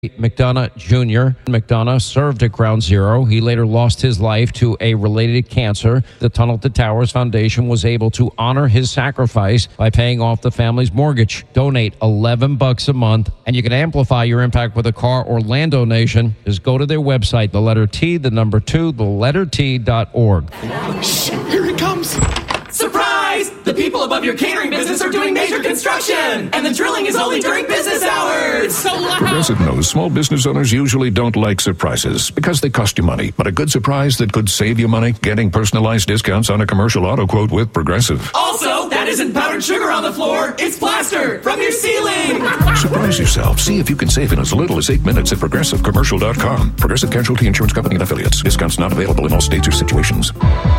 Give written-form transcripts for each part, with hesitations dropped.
McDonough Jr. McDonough served at Ground Zero. He later lost his life to a related cancer. The Tunnel to Towers Foundation was able to honor his sacrifice by paying off the family's mortgage. Donate $11 a month, and you can amplify your impact with a car or land donation. Just go to their website, the letter T, the number 2, the letter T.org. Shh, here it comes. Surprise! The people above your catering business are doing major construction, and the drilling is only during business hours. So loud. Progressive knows small business owners usually don't like surprises because they cost you money. But a good surprise that could save you money, getting personalized discounts on a commercial auto quote with Progressive. Also, that isn't powdered sugar on the floor. It's plaster from your ceiling. Surprise yourself. See if you can save in as little as 8 minutes at ProgressiveCommercial.com. Progressive Casualty Insurance Company and Affiliates. Discounts not available in all states or situations.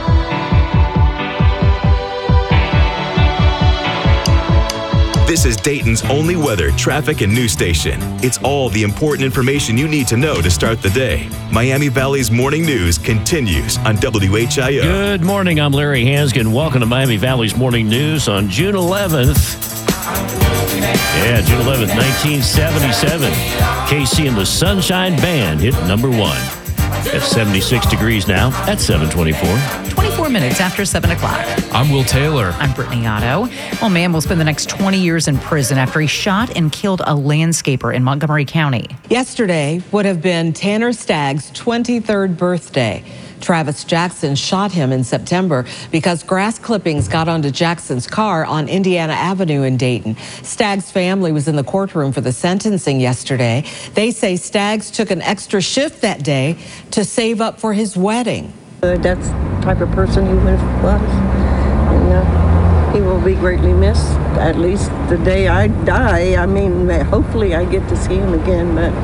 This is Dayton's only weather, traffic, and news station. It's all the important information you need to know to start the day. Miami Valley's morning news continues on WHIO. Good morning, I'm Larry Hanskin. Welcome to Miami Valley's morning news on June 11th. Yeah, June 11th, 1977. KC and the Sunshine Band hit number 1. It's 76 degrees now at 7:24. 24 minutes after 7 o'clock. I'm Will Taylor. I'm Brittany Otto. Well, a man will spend the next 20 years in prison after he shot and killed a landscaper in Montgomery County. Yesterday would have been Tanner Stagg's 23rd birthday. Travis Jackson shot him in September because grass clippings got onto Jackson's car on Indiana Avenue in Dayton. Stagg's family was in the courtroom for the sentencing yesterday. They say Stagg's took an extra shift that day to save up for his wedding. That's the type of person he was. And he will be greatly missed, at least the day I die. I mean, hopefully I get to see him again, but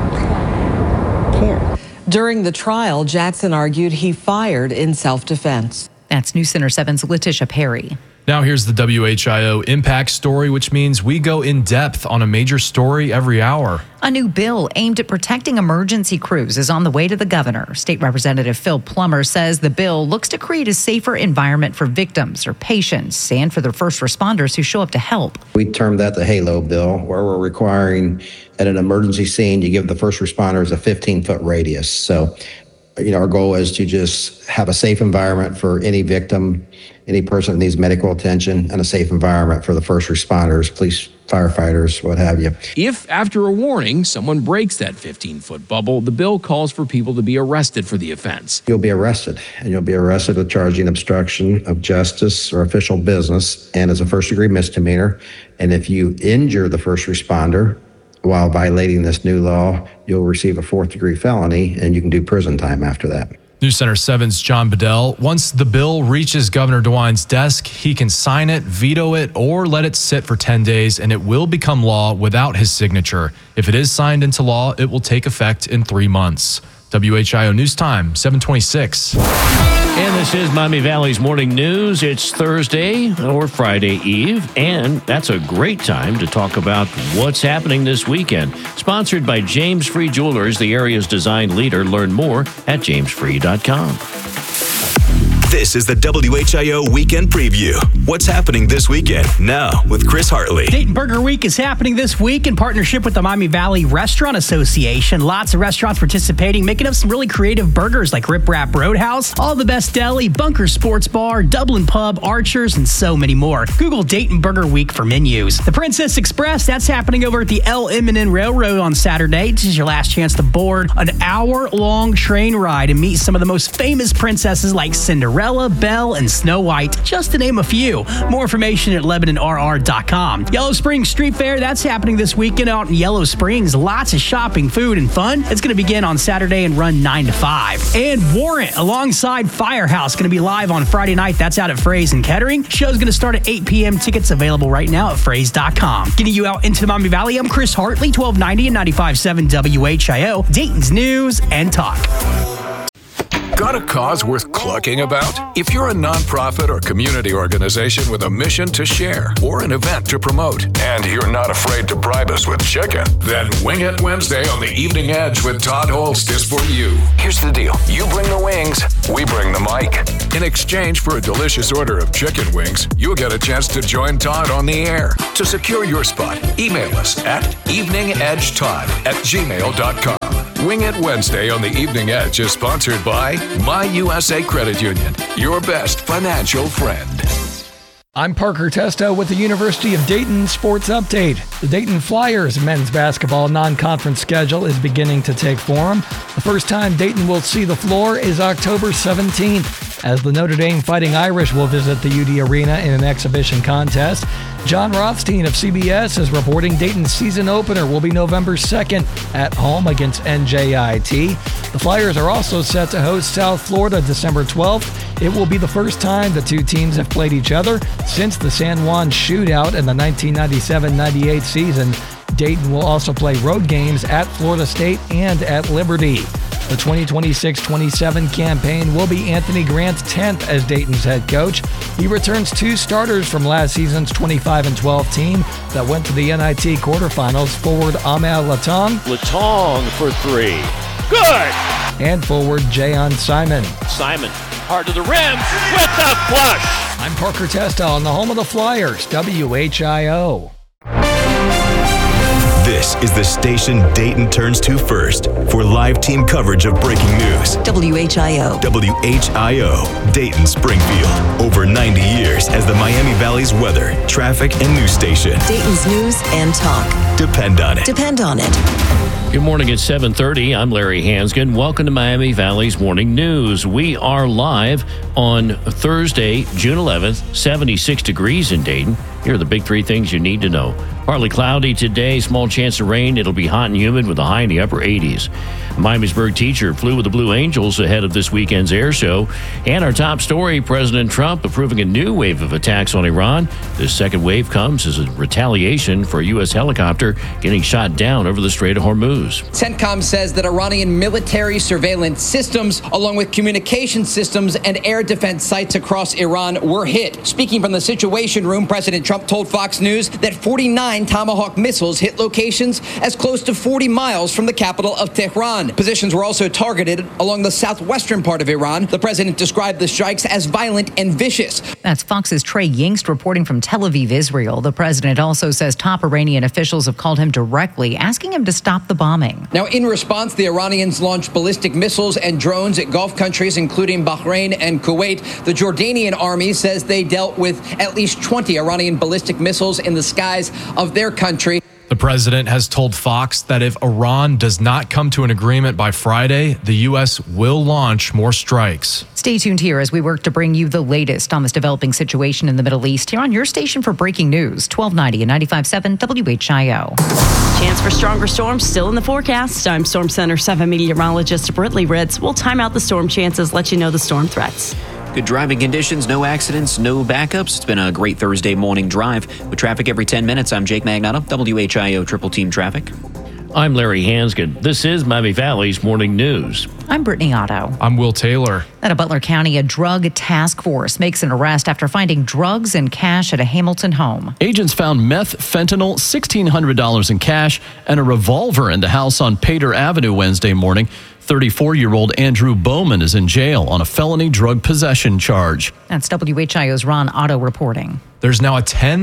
can't. During the trial, Jackson argued he fired in self-defense. That's News Center 7's Letitia Perry. Now here's the WHIO Impact Story, which means we go in depth on a major story every hour. A new bill aimed at protecting emergency crews is on the way to the governor. State Representative Phil Plummer says the bill looks to create a safer environment for victims or patients and for the first responders who show up to help. We termed that the HALO bill, where we're requiring at an emergency scene you give the first responders a 15-foot radius. So, our goal is to just have a safe environment for any victim, any person that needs medical attention, and a safe environment for the first responders, police, firefighters, what have you. If, after a warning, someone breaks that 15-foot bubble, the bill calls for people to be arrested for the offense. You'll be arrested, and you'll be arrested with charging obstruction of justice or official business, and as a first-degree misdemeanor. And if you injure the first responder while violating this new law, you'll receive a 4th-degree felony, and you can do prison time after that. News Center 7's John Bedell. Once the bill reaches Governor DeWine's desk, he can sign it, veto it, or let it sit for 10 days, and it will become law without his signature. If it is signed into law, it will take effect in 3 months. WHIO News Time, 7:26. And this is Miami Valley's morning news. It's Thursday or Friday Eve, and that's a great time to talk about what's happening this weekend. Sponsored by James Free Jewelers, the area's design leader. Learn more at jamesfree.com. This is the WHIO Weekend Preview. What's happening this weekend? Now with Chris Hartley. Dayton Burger Week is happening this week in partnership with the Miami Valley Restaurant Association. Lots of restaurants participating, making up some really creative burgers like Rip Rap Roadhouse, All the Best Deli, Bunker Sports Bar, Dublin Pub, Archers, and so many more. Google Dayton Burger Week for menus. The Princess Express, that's happening over at the El-Eminen Railroad on Saturday. This is your last chance to board an hour-long train ride and meet some of the most famous princesses like Cinderella, Belle, and Snow White, just to name a few. More information at LebanonRR.com. Yellow Springs Street Fair, that's happening this weekend out in Yellow Springs. Lots of shopping, food, and fun. It's going to begin on Saturday and run 9 to 5. And Warrant, alongside Firehouse, going to be live on Friday night. That's out at Fraze and Kettering. Show's going to start at 8 p.m. Tickets available right now at Fraze.com. Getting you out into the Miami Valley, I'm Chris Hartley, 1290 and 95.7 WHIO, Dayton's News and Talk. Got a cause worth clucking about? If you're a nonprofit or community organization with a mission to share or an event to promote, and you're not afraid to bribe us with chicken, then Wing It Wednesday on the Evening Edge with Todd Holst is for you. Here's the deal. You bring the wings, we bring the mic. In exchange for a delicious order of chicken wings, you'll get a chance to join Todd on the air. To secure your spot, email us at eveningedgetodd@gmail.com. Wing It Wednesday on the Evening Edge is sponsored by My USA Credit Union, your best financial friend. I'm Parker Testo with the University of Dayton Sports Update. The Dayton Flyers men's basketball non-conference schedule is beginning to take form. The first time Dayton will see the floor is October 17th, as the Notre Dame Fighting Irish will visit the UD Arena in an exhibition contest. John Rothstein of CBS is reporting Dayton's season opener will be November 2nd at home against NJIT. The Flyers are also set to host South Florida December 12th. It will be the first time the two teams have played each other since the San Juan shootout in the 1997-98 season. Dayton will also play road games at Florida State and at Liberty. The 2026-27 campaign will be Anthony Grant's 10th as Dayton's head coach. He returns two starters from last season's 25-12 team that went to the NIT quarterfinals, forward Amel Latong. Latong for three. Good! And forward Jayon Simon. Simon, hard to the rim with the flush. I'm Parker Testa on the home of the Flyers, WHIO. This is the station Dayton turns to first for live team coverage of breaking news. WHIO. WHIO, Dayton, Springfield. Over 90 years as the Miami Valley's weather, traffic, and news station. Dayton's news and talk. Depend on it. Depend on it. Good morning at 7:30. I'm Larry Hansgen. Welcome to Miami Valley's Morning News. We are live on Thursday, June 11th, 76 degrees in Dayton. Here are the big three things you need to know. Partly cloudy today, small chance of rain. It'll be hot and humid with a high in the upper 80s. A Miamisburg teacher flew with the Blue Angels ahead of this weekend's air show. And our top story, President Trump approving a new wave of attacks on Iran. This second wave comes as a retaliation for a U.S. helicopter getting shot down over the Strait of Hormuz. CENTCOM says that Iranian military surveillance systems, along with communication systems and air defense sites across Iran, were hit. Speaking from the Situation Room, President Trump told Fox News that 49 Tomahawk missiles hit locations as close to 40 miles from the capital of Tehran. Positions were also targeted along the southwestern part of Iran. The president described the strikes as violent and vicious. That's Fox's Trey Yingst reporting from Tel Aviv, Israel. The president also says top Iranian officials have called him directly, asking him to stop the bombing. Now, in response, the Iranians launched ballistic missiles and drones at Gulf countries, including Bahrain and Kuwait. The Jordanian army says they dealt with at least 20 Iranian ballistic missiles in the skies of their country. The president has told Fox that if Iran does not come to an agreement by Friday, the U.S. will launch more strikes. Stay tuned here as we work to bring you the latest on this developing situation in the Middle East here on your station for breaking news, 1290 and 95.7 WHIO. Chance for stronger storms still in the forecast. I'm Storm Center 7 meteorologist Brittany Ritz. We'll time out the storm chances, let you know the storm threats. Good driving conditions, no accidents, no backups. It's been a great Thursday morning drive. With traffic every 10 minutes, I'm Jake Magnotta, WHIO Triple Team Traffic. I'm Larry Hansgen. This is Miami Valley's Morning News. I'm Brittany Otto. I'm Will Taylor. Out of Butler County, a drug task force makes an arrest after finding drugs and cash at a Hamilton home. Agents found meth, fentanyl, $1,600 in cash, and a revolver in the house on Pater Avenue Wednesday morning. 34-year-old Andrew Bowman is in jail on a felony drug possession charge. That's WHIO's Ron Otto reporting. There's now a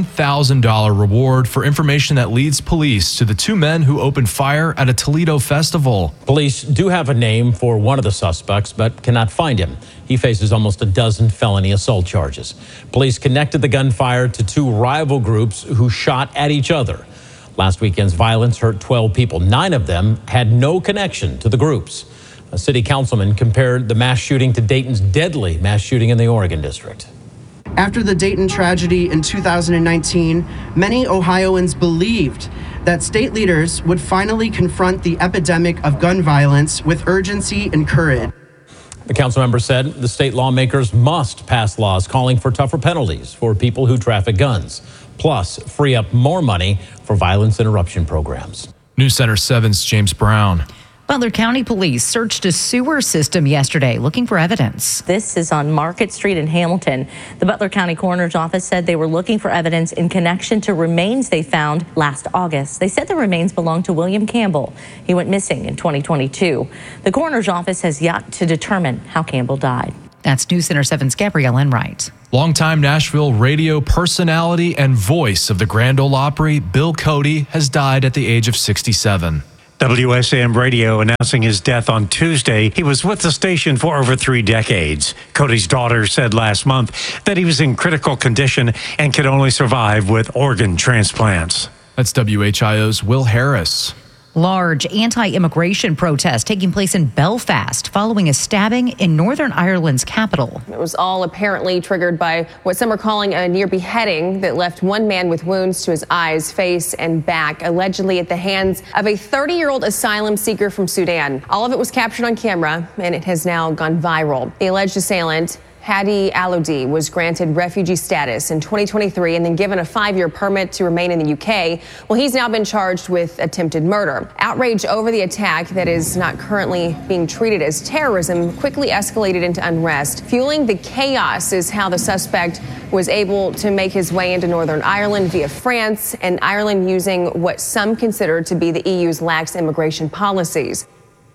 $10,000 reward for information that leads police to the two men who opened fire at a Toledo festival. Police do have a name for one of the suspects, but cannot find him. He faces almost a dozen felony assault charges. Police connected the gunfire to two rival groups who shot at each other. Last weekend's violence hurt 12 people. 9 of them had no connection to the groups. A city councilman compared the mass shooting to Dayton's deadly mass shooting in the Oregon district. After the Dayton tragedy in 2019, many Ohioans believed that state leaders would finally confront the epidemic of gun violence with urgency and courage. The council member said the state lawmakers must pass laws calling for tougher penalties for people who traffic guns, plus free up more money for violence interruption programs. News Center 7's James Brown. Butler County Police searched a sewer system yesterday looking for evidence. This is on Market Street in Hamilton. The Butler County Coroner's Office said they were looking for evidence in connection to remains they found last August. They said the remains belonged to William Campbell. He went missing in 2022. The Coroner's Office has yet to determine how Campbell died. That's News Center 7's Gabrielle Enright. Longtime Nashville radio personality and voice of the Grand Ole Opry, Bill Cody, has died at the age of 67. WSM Radio announcing his death on Tuesday. He was with the station for over 3 decades. Cody's daughter said last month that he was in critical condition and could only survive with organ transplants. That's WHIO's Will Harris. Large anti-immigration protests taking place in Belfast following a stabbing in Northern Ireland's capital. It was all apparently triggered by what some are calling a near beheading that left one man with wounds to his eyes, face, and back, allegedly at the hands of a 30-year-old asylum seeker from Sudan. All of it was captured on camera, and it has now gone viral. The alleged assailant, Hadi Alodi, was granted refugee status in 2023 and then given a 5-year permit to remain in the UK. Well, he's now been charged with attempted murder. Outrage over the attack that is not currently being treated as terrorism quickly escalated into unrest. Fueling the chaos is how the suspect was able to make his way into Northern Ireland via France, and Ireland using what some consider to be the EU's lax immigration policies.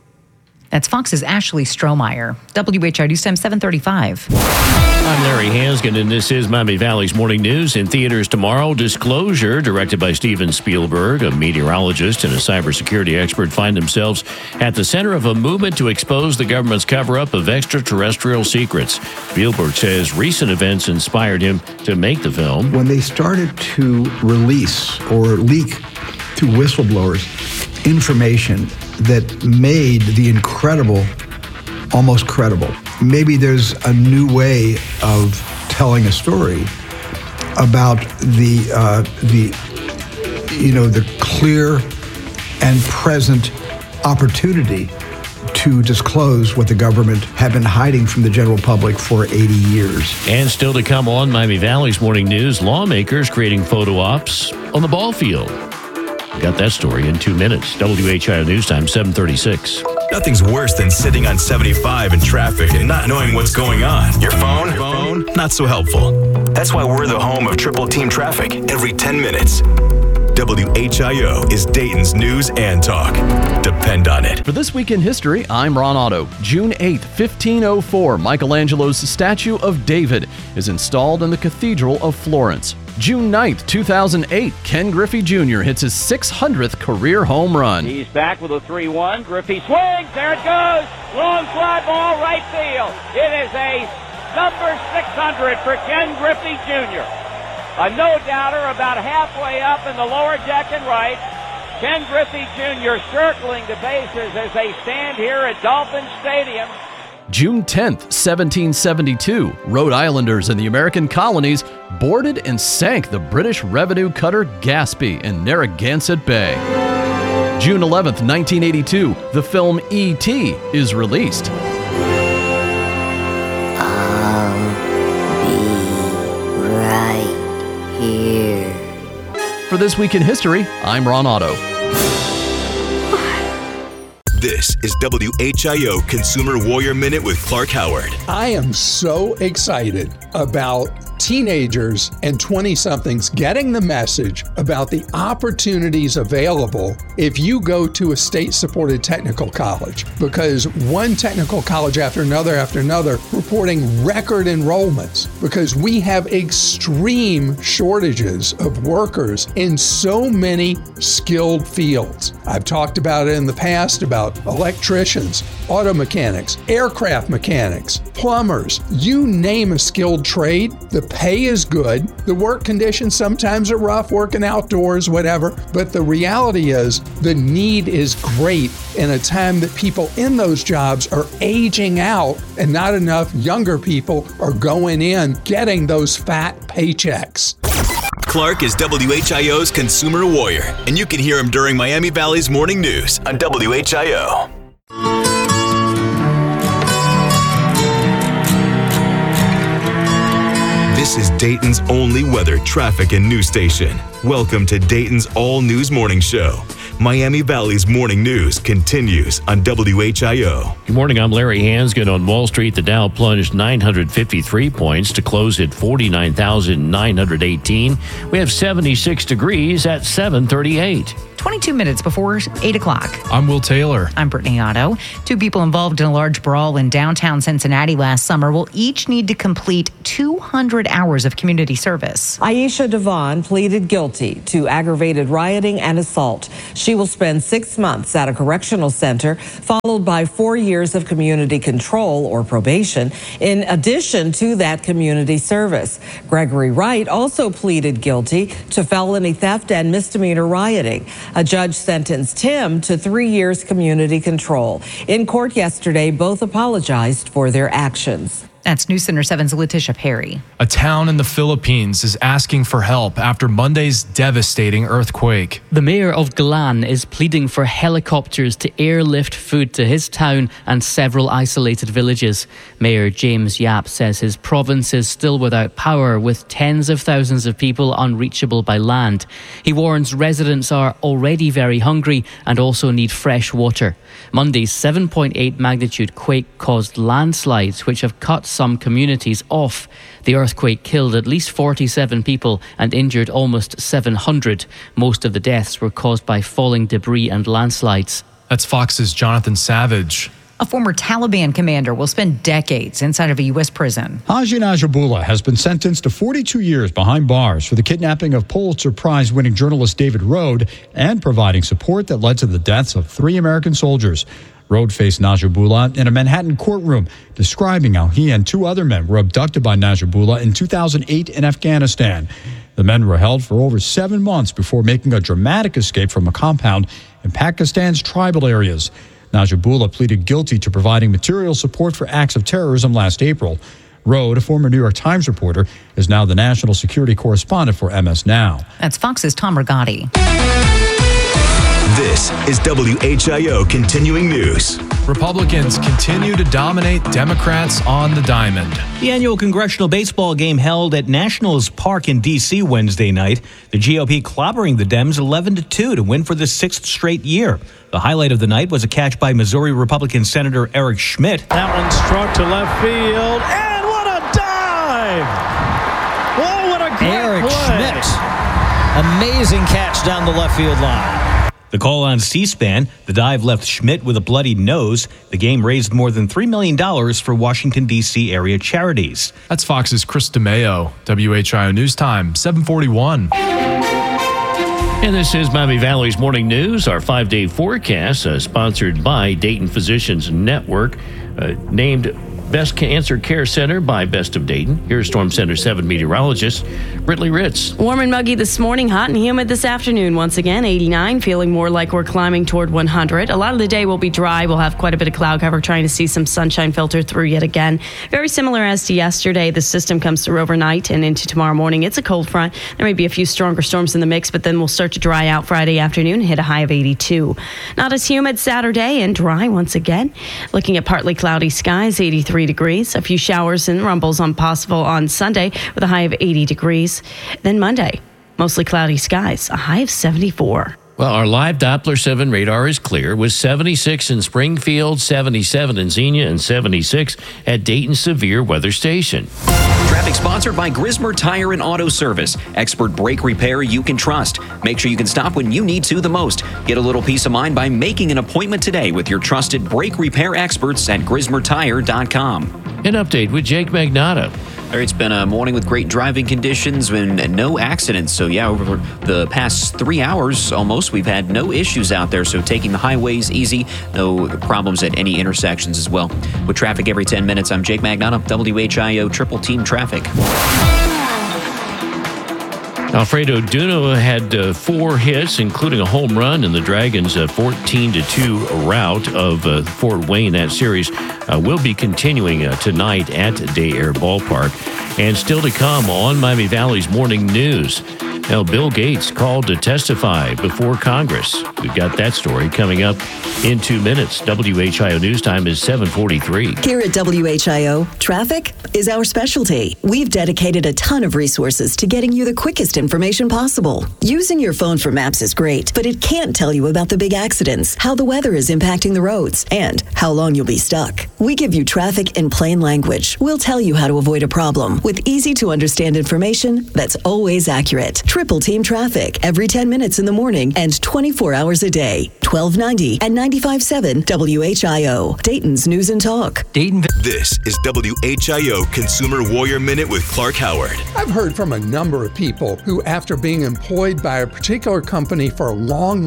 That's Fox's Ashley Strohmeyer. WHIO News Time 735. I'm Larry Hansgen, and this is Miami Valley's Morning News. In theaters tomorrow, Disclosure, directed by Steven Spielberg. A meteorologist and a cybersecurity expert find themselves at the center of a movement to expose the government's cover-up of extraterrestrial secrets. Spielberg says recent events inspired him to make the film. When they started to release or leak to whistleblowers information that made the incredible almost credible. Maybe there's a new way of telling a story about the clear and present opportunity to disclose what the government had been hiding from the general public for 80 years. And still to come on Miami Valley's Morning News, lawmakers creating photo ops on the ball field. Got that story in 2 minutes. WHIO News Time, 7:36. Nothing's worse than sitting on 75 in traffic and not knowing what's going on. Your phone? Not so helpful. That's why we're the home of Triple Team Traffic every 10 minutes. WHIO is Dayton's news and talk. Depend on it. For This Week in History, I'm Ron Otto. June 8th, 1504, Michelangelo's statue of David is installed in the Cathedral of Florence. June 9th, 2008, Ken Griffey Jr. hits his 600th career home run. He's back with a 3-1. Griffey swings. There it goes. Long fly ball, right field. It is a number 600 for Ken Griffey Jr. A no-doubter about halfway up in the lower deck and right. Ken Griffey Jr. circling the bases as they stand here at Dolphin Stadium. June 10th, 1772, Rhode Islanders in the American colonies boarded and sank the British revenue cutter Gaspee in Narragansett Bay. June 11th, 1982, the film E.T. is released. I'll be right here. For This Week in History, I'm Ron Otto. This is WHIO Consumer Warrior Minute with Clark Howard. I am so excited about teenagers and 20-somethings getting the message about the opportunities available if you go to a state-supported technical college, because one technical college after another reporting record enrollments, because we have extreme shortages of workers in so many skilled fields. I've talked about it in the past about electricians, auto mechanics, aircraft mechanics, plumbers, you name a skilled trade. The pay is good. The work conditions sometimes are rough, working outdoors, whatever. But the reality is the need is great in a time that people in those jobs are aging out and not enough younger people are going in getting those fat paychecks. Clark is WHIO's Consumer Warrior, and you can hear him during Miami Valley's Morning News on WHIO. This is Dayton's only weather, traffic, and news station. Welcome to Dayton's all-news morning show. Miami Valley's morning news continues on WHIO. Good morning, I'm Larry Hansgen. On Wall Street, the Dow plunged 953 points to close at 49,918. We have 76 degrees at 738. 22 minutes before 8 o'clock. I'm Will Taylor. I'm Brittany Otto. 2 people involved in a large brawl in downtown Cincinnati last summer will each need to complete 200 hours of community service. Aisha Devon pleaded guilty to aggravated rioting and assault. She will spend 6 months at a correctional center, followed by 4 years of community control or probation, in addition to that community service. Gregory Wright also pleaded guilty to felony theft and misdemeanor rioting. A judge sentenced him to 3 years community control. In court yesterday, both apologized for their actions. That's News Center 7's Letitia Perry. A town in the Philippines is asking for help after Monday's devastating earthquake. The mayor of Galan is pleading for helicopters to airlift food to his town and several isolated villages. Mayor James Yap says his province is still without power, with tens of thousands of people unreachable by land. He warns residents are already very hungry and also need fresh water. Monday's 7.8 magnitude quake caused landslides which have cut some communities off. The earthquake killed at least 47 people and injured almost 700. Most of the deaths were caused by falling debris and landslides. That's Fox's Jonathan Savage. A former Taliban commander will spend decades inside of a U.S. prison. Haji Najibullah has been sentenced to 42 years behind bars for the kidnapping of Pulitzer Prize-winning journalist David Rode and providing support that led to the deaths of 3 American soldiers. Rode faced Najibullah in a Manhattan courtroom, describing how he and 2 other men were abducted by Najibullah in 2008 in Afghanistan. The men were held for over 7 months before making a dramatic escape from a compound in Pakistan's tribal areas. Najibullah pleaded guilty to providing material support for acts of terrorism last April. Rode, a former New York Times reporter, is now the national security correspondent for MS Now. That's Fox's Tom Rigotti. This is WHIO Continuing News. Republicans continue to dominate Democrats on the diamond. The annual congressional baseball game held at Nationals Park in D.C. Wednesday night. The GOP clobbering the Dems 11-2 to win for the 6th straight year. The highlight of the night was a catch by Missouri Republican Senator Eric Schmidt. That one struck to left field, and what a dive! Oh, what a great Eric play. Schmidt. Amazing catch down the left field line. The call on C-SPAN, the dive left Schmidt with a bloody nose. The game raised more than $3 million for Washington, D.C. area charities. That's Fox's Chris DeMeo. WHIO News Time, 741. And this is Miami Valley's Morning News, our 5-day forecast, sponsored by Dayton Physicians Network, named Best Cancer Care Center by Best of Dayton. Here's Storm Center 7 meteorologist Brittany Ritz. Warm and muggy this morning, hot and humid this afternoon. Once again, 89, feeling more like we're climbing toward 100. A lot of the day will be dry. We'll have quite a bit of cloud cover, trying to see some sunshine filter through yet again. Very similar as to yesterday. The system comes through overnight and into tomorrow morning. It's a cold front. There may be a few stronger storms in the mix, but then we'll start to dry out Friday afternoon and hit a high of 82. Not as humid Saturday and dry once again. Looking at partly cloudy skies, 83 degrees. A few showers and rumbles possible on Sunday with a high of 80 degrees. Then Monday, mostly cloudy skies, a high of 74. Well, our live Doppler 7 radar is clear with 76 in Springfield, 77 in Xenia, and 76 at Dayton Severe Weather Station. Traffic sponsored by Grismer Tire and Auto Service. Expert brake repair you can trust. Make sure you can stop when you need to the most. Get a little peace of mind by making an appointment today with your trusted brake repair experts at GrismerTire.com. An update with Jake Magnotta. It's been a morning with great driving conditions and no accidents. So, yeah, over the past 3 hours almost, we've had no issues out there. So taking the highways easy, no problems at any intersections as well. With traffic every 10 minutes, I'm Jake Magnotta, WHIO Triple Team Traffic. Alfredo Duno had 4 hits, including a home run in the Dragons' 14-2 rout of Fort Wayne. That series will be continuing tonight at Day Air Ballpark. And still to come on Miami Valley's Morning News. Now, Bill Gates called to testify before Congress. We've got that story coming up in 2 minutes. WHIO News Time is 7:43. Here at WHIO, traffic is our specialty. We've dedicated a ton of resources to getting you the quickest information possible. Using your phone for maps is great, but it can't tell you about the big accidents, how the weather is impacting the roads, and how long you'll be stuck. We give you traffic in plain language. We'll tell you how to avoid a problem with easy-to-understand information that's always accurate. Triple Team Traffic every 10 minutes in the morning and 24 hours a day. 1290 and 95.7 WHIO. Dayton's News and Talk. Dayton. This is WHIO Consumer Warrior Minute with Clark Howard. I've heard from a number of people who, after being employed by a particular company for a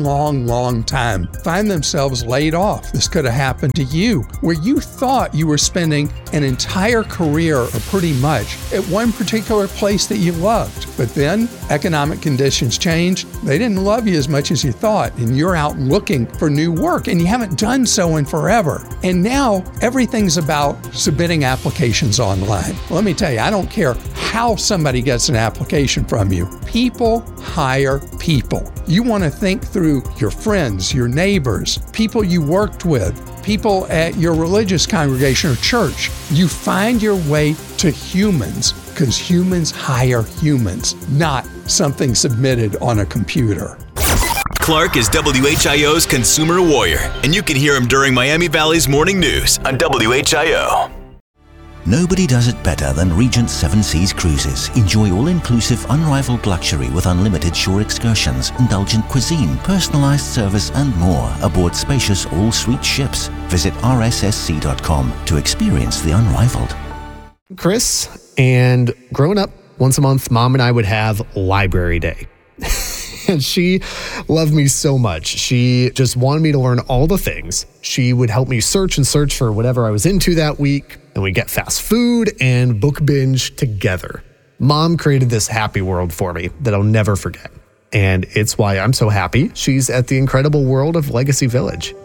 long time, find themselves laid off. This could have happened to you, where you thought you were spending an entire career, or pretty much, at one particular place that you loved. But then economic conditions changed. They didn't love you as much as you thought, and you're out looking for new work, and you haven't done so in forever. And now everything's about submitting applications online. Let me tell you, I don't care how somebody gets an application from you. People hire people. You want to think through your friends, your neighbors, people you worked with, people at your religious congregation or church. You find your way to humans, because humans hire humans, not something submitted on a computer. Clark is WHIO's Consumer Warrior, and you can hear him during Miami Valley's Morning News on WHIO. Nobody does it better than Regent Seven Seas Cruises. Enjoy all-inclusive, unrivaled luxury with unlimited shore excursions, indulgent cuisine, personalized service, and more aboard spacious all-suite ships. Visit rssc.com to experience the unrivaled. Chris, and growing up, once a month, Mom and I would have library day. And she loved me so much. She just wanted me to learn all the things. She would help me search for whatever I was into that week. And we'd get fast food and book binge together. Mom created this happy world for me that I'll never forget. And it's why I'm so happy she's at the incredible world of Legacy Village.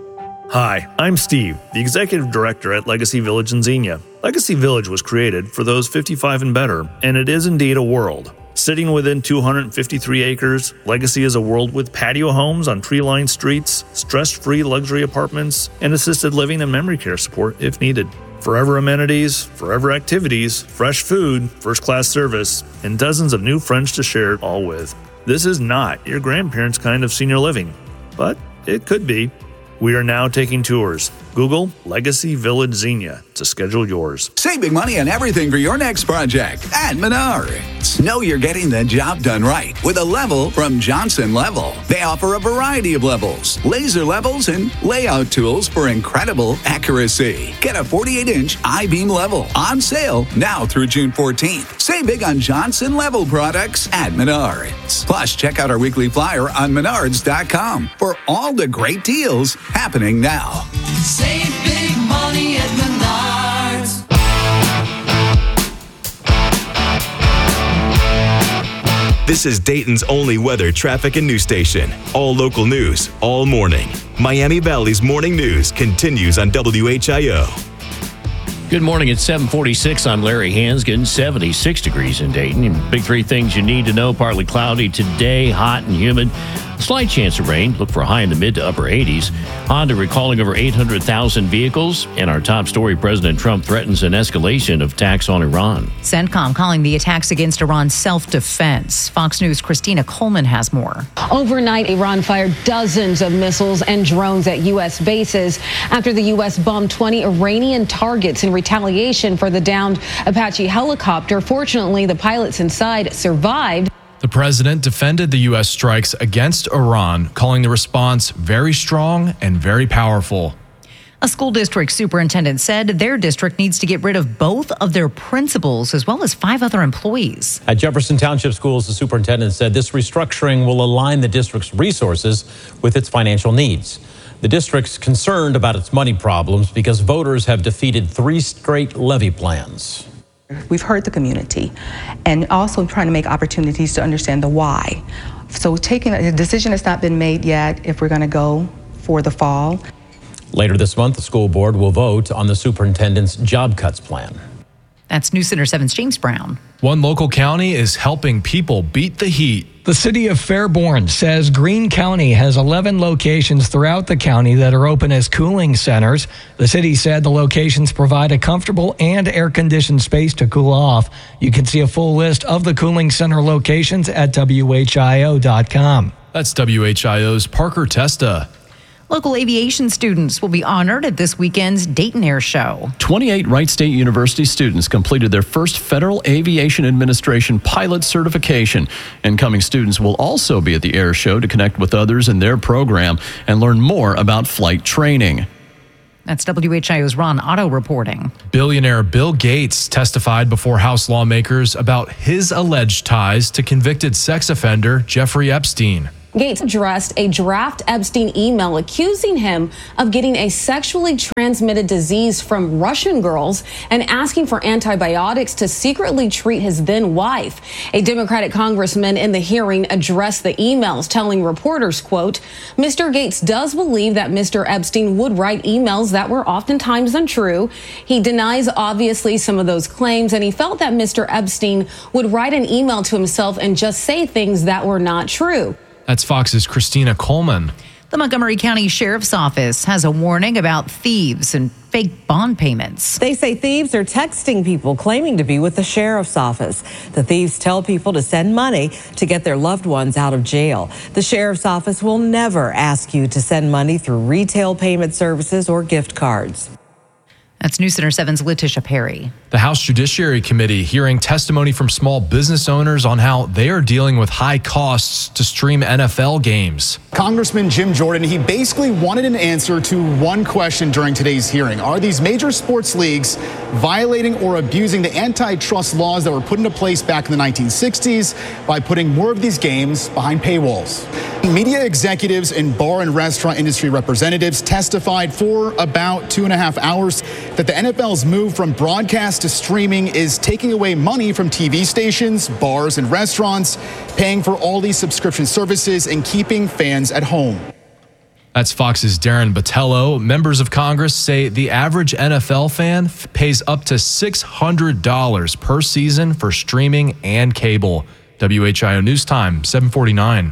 Hi, I'm Steve, the Executive Director at Legacy Village in Xenia. Legacy Village was created for those 55 and better, and it is indeed a world. Sitting within 253 acres, Legacy is a world with patio homes on tree-lined streets, stress-free luxury apartments, and assisted living and memory care support if needed. Forever amenities, forever activities, fresh food, first-class service, and dozens of new friends to share it all with. This is not your grandparents' kind of senior living, but it could be. We are now taking tours. Google Legacy Village Xenia to schedule yours. Save big money on everything for your next project at Menards. Know you're getting the job done right with a level from Johnson Level. They offer a variety of levels, laser levels, and layout tools for incredible accuracy. Get a 48-inch I-beam level on sale now through June 14th. Save big on Johnson Level products at Menards. Plus, check out our weekly flyer on menards.com for all the great deals happening now. Save big money at Menards. This is Dayton's only weather, traffic, and news station. All local news, all morning. Miami Valley's Morning News continues on WHIO. Good morning. It's 7:46. I'm Larry Hansgen. 76 degrees in Dayton. And big three things you need to know. Partly cloudy today, hot and humid. Slight chance of rain. Look for a high in the mid to upper 80s. Honda recalling over 800,000 vehicles. And our top story, President Trump threatens an escalation of attacks on Iran. CENTCOM calling the attacks against Iran self-defense. Fox News' Christina Coleman has more. Overnight, Iran fired dozens of missiles and drones at U.S. bases after the U.S. bombed 20 Iranian targets in retaliation for the downed Apache helicopter. Fortunately, the pilots inside survived. The president defended the U.S. strikes against Iran, calling the response very strong and very powerful. A school district superintendent said their district needs to get rid of both of their principals as well as 5 other employees. At Jefferson Township Schools, the superintendent said this restructuring will align the district's resources with its financial needs. The district's concerned about its money problems because voters have defeated 3 straight levy plans. We've heard the community and also trying to make opportunities to understand the why. So taking a decision has not been made yet if we're going to go for the fall. Later this month, the school board will vote on the superintendent's job cuts plan. That's News Center 7's James Brown. One local county is helping people beat the heat. The city of Fairborn says Greene County has 11 locations throughout the county that are open as cooling centers. The city said the locations provide a comfortable and air-conditioned space to cool off. You can see a full list of the cooling center locations at WHIO.com. That's WHIO's Parker Testa. Local aviation students will be honored at this weekend's Dayton Air Show. 28 Wright State University students completed their first Federal Aviation Administration pilot certification. Incoming students will also be at the air show to connect with others in their program and learn more about flight training. That's WHIO's Ron Otto reporting. Billionaire Bill Gates testified before House lawmakers about his alleged ties to convicted sex offender Jeffrey Epstein. Gates addressed a draft Epstein email accusing him of getting a sexually transmitted disease from Russian girls and asking for antibiotics to secretly treat his then wife. A Democratic congressman in the hearing addressed the emails, telling reporters, quote, Mr. Gates does believe that Mr. Epstein would write emails that were oftentimes untrue. He denies, obviously, some of those claims, and he felt that Mr. Epstein would write an email to himself and just say things that were not true. That's Fox's Christina Coleman. The Montgomery County Sheriff's Office has a warning about thieves and fake bond payments. They say thieves are texting people claiming to be with the sheriff's office. The thieves tell people to send money to get their loved ones out of jail. The sheriff's office will never ask you to send money through retail payment services or gift cards. That's News Center 7's Letitia Perry. The House Judiciary Committee hearing testimony from small business owners on how they are dealing with high costs to stream NFL games. Congressman Jim Jordan, he basically wanted an answer to one question during today's hearing. Are these major sports leagues violating or abusing the antitrust laws that were put into place back in the 1960s by putting more of these games behind paywalls? Media executives and bar and restaurant industry representatives testified for about 2.5 hours that the NFL's move from broadcast to streaming is taking away money from TV stations, bars, and restaurants, paying for all these subscription services and keeping fans at home. That's Fox's Darren Botello. Members of Congress say the average NFL fan pays up to $600 per season for streaming and cable. WHIO News Time, 7:49.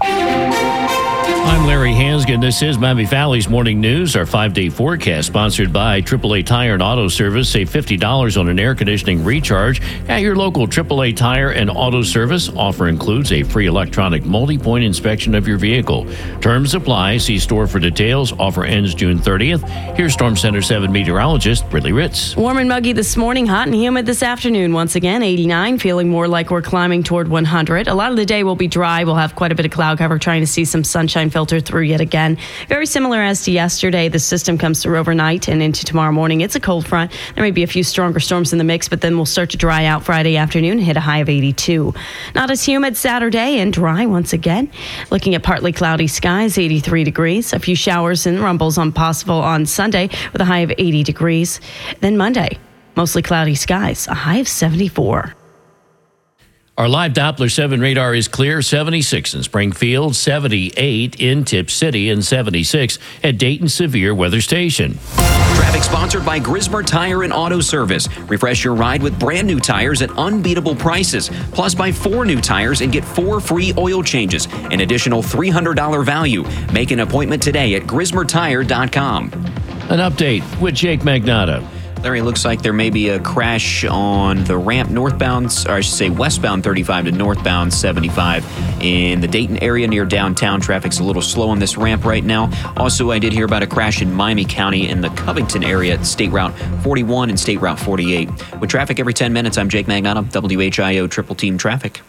I'm Larry Hansgen. This is Miami Valley's Morning News. Our 5-day forecast sponsored by AAA Tire and Auto Service. Save $50 on an air conditioning recharge at your local AAA Tire and Auto Service. Offer includes a free electronic multi-point inspection of your vehicle. Terms apply. See store for details. Offer ends June 30th. Here's Storm Center 7 meteorologist Ridley Ritz. Warm and muggy this morning, hot and humid this afternoon. Once again, 89, feeling more like we're climbing toward 100. A lot of the day will be dry. We'll have quite a bit of cloud cover, trying to see some sunshine filter through yet again. Very similar as to yesterday. The system comes through overnight and into tomorrow morning. It's a cold front. There may be a few stronger storms in the mix, but then we'll start to dry out Friday afternoon, hit a high of 82. Not as humid Saturday and dry once again. Looking at partly cloudy skies, 83 degrees. A few showers and rumbles possible on Sunday with a high of 80 degrees. Then Monday, mostly cloudy skies, a high of 74. Our live Doppler 7 radar is clear, 76 in Springfield, 78 in Tip City, and 76 at Dayton Severe Weather Station. Traffic sponsored by Grismer Tire and Auto Service. Refresh your ride with brand new tires at unbeatable prices. Plus, buy 4 new tires and get 4 free oil changes. An additional $300 value. Make an appointment today at GrismerTire.com. An update with Jake Magnotta. Larry, looks like there may be a crash on the ramp northbound, or I should say westbound 35 to northbound 75 in the Dayton area near downtown. Traffic's a little slow on this ramp right now. Also, I did hear about a crash in Miami County in the Covington area at State Route 41 and State Route 48. With traffic every 10 minutes, I'm Jake Magnotta, WHIO Triple Team Traffic.